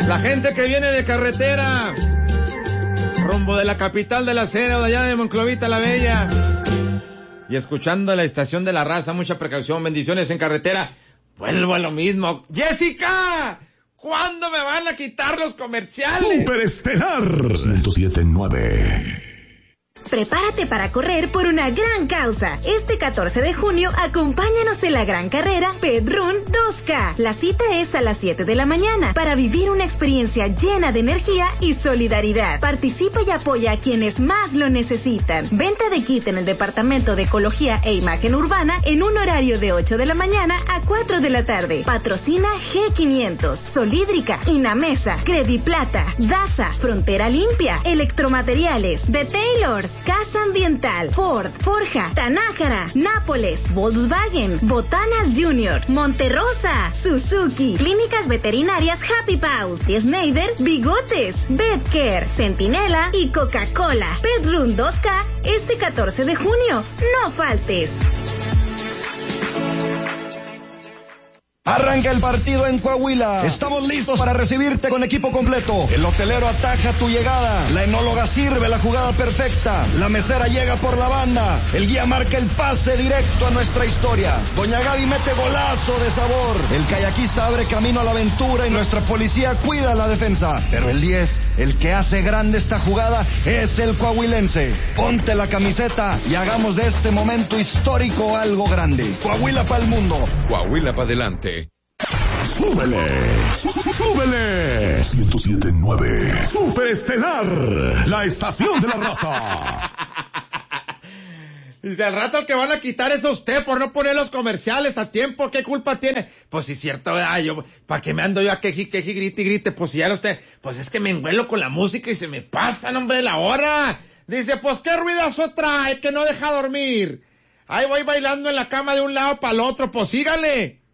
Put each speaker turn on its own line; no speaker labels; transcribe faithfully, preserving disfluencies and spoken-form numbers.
La gente que viene de carretera, rumbo de la capital de la Cera, de allá de Monclovita la Bella, y escuchando la estación de la raza, mucha precaución, bendiciones en carretera. Vuelvo a lo mismo. ¡Jessica! ¿Cuándo me van a quitar los comerciales?
Superestelar ciento siete punto nueve.
Prepárate para correr por una gran causa. Este catorce de junio, acompáñanos en la gran carrera Pedrún dos K. La cita es a las siete de la mañana para vivir una experiencia llena de energía y solidaridad. Participa y apoya a quienes más lo necesitan. Venta de kit en el Departamento de Ecología e Imagen Urbana en un horario de ocho de la mañana a cuatro de la tarde. Patrocina G quinientos, Solídrica, Inamesa, Crediplata, Daza, Frontera Limpia, Electromateriales, The Taylors, Casa Ambiental, Ford, Forja, Tanájara, Nápoles, Volkswagen, Botanas Junior, Monterrosa, Suzuki, Clínicas Veterinarias Happy Paws, Schneider, Bigotes, Betcare, Centinela y Coca-Cola. Pedrún dos K este catorce de junio. No faltes.
Arranca el partido en Coahuila. Estamos listos para recibirte con equipo completo. El hotelero ataja tu llegada. La enóloga sirve la jugada perfecta. La mesera llega por la banda. El guía marca el pase directo a nuestra historia. Doña Gaby mete golazo de sabor. El kayakista abre camino a la aventura y nuestra policía cuida la defensa. Pero el diez, el que hace grande esta jugada, es el coahuilense. Ponte la camiseta y hagamos de este momento histórico algo grande. Coahuila para el mundo.
Coahuila para adelante.
¡Súbele! ¡Súbele! ciento siete punto nueve. Superestelar, la estación de la raza.
Y al rato el que van a quitar es a usted por no poner los comerciales a tiempo. ¿Qué culpa tiene? Pues sí es cierto, ¿verdad? Yo, ¿para qué me ando yo a queji, queji, grite y grite? Pues si ya lo usted, pues es que me envuelo con la música y se me pasa, hombre, la hora. Dice, pues qué ruidazo trae que no deja dormir. Ahí voy bailando en la cama de un lado para el otro, pues sígale.